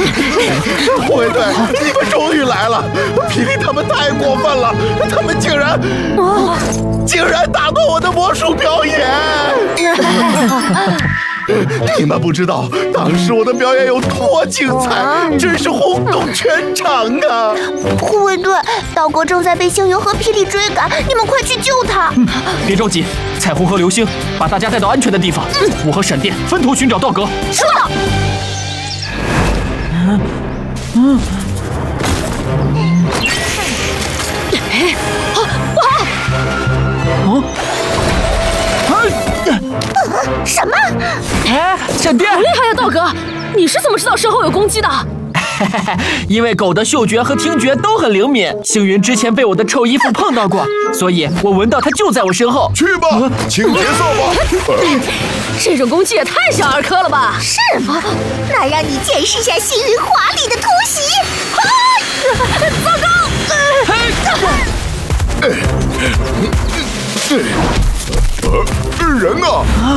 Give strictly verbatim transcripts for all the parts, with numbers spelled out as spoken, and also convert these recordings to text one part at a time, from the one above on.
护卫队，你们终于来了！霹雳他们太过分了，他们竟然，竟然打断我的魔术表演！你们不知道当时我的表演有多精彩，真是轰动全场啊！ 护卫队，道哥正在被星云和霹雳追赶，你们快去救他！ 嗯，别着急，彩虹和流星把大家带到安全的地方。嗯，我和闪电分头寻找道哥。 收到。 嗯嗯。 哎，不好！ 哦。 什么？ 哎，闪电！ 好厉害呀，道哥！你是怎么知道身后有攻击的？ 因为狗的嗅觉和听觉都很灵敏，星云之前被我的臭衣服碰到过，所以我闻到它就在我身后。 去吧，请结扫吧。 这种攻击也太小儿科了吧？ 是吗？那让你见识一下星云华丽的突袭！啊！糟糕！ 人呢？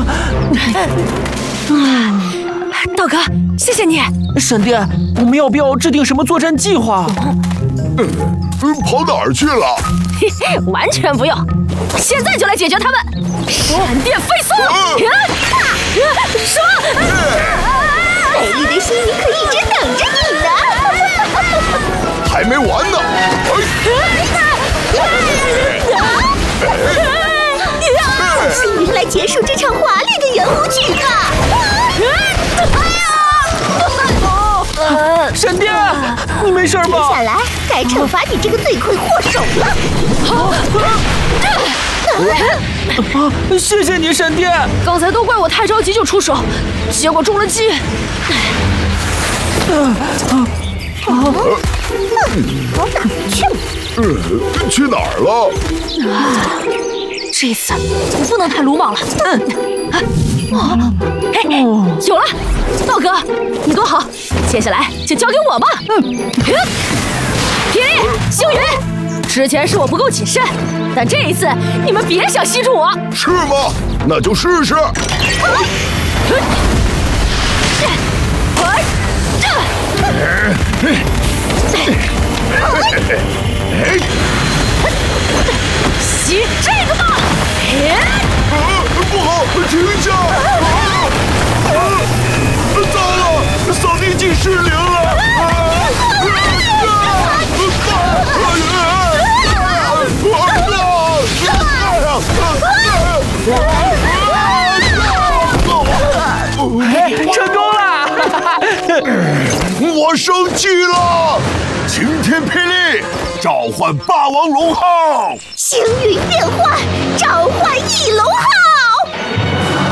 道哥，谢谢你。 闪电，我们要不要制定什么作战计划？ 跑哪儿去了？ 嘿嘿，完全不用，现在就来解决他们！闪电飞速！什么？ 美丽的星云可一直等着你呢！ 还没完呢！ 星云来结束这场华丽的圆舞曲吧！ 闪电，你没事吧？ 接下来该惩罚你这个罪魁祸首了。 啊！谢谢你，闪电。 刚才都怪我太着急就出手，结果中了计。 跑哪儿去了？ 去哪儿了？ 这次我不能太鲁莽了。嗯，啊，嘿，有了，道哥，你躲好，接下来就交给我吧。嗯，霹雳、星云，之前是我不够谨慎，但这一次你们别想吸住我。 是吗？那就试试。 吸这个吧！ 不好，停下！糟了，扫地机失灵了！ 成功了！ 我生气了！晴天霹雳，召唤霸王龙号！ 星云变换，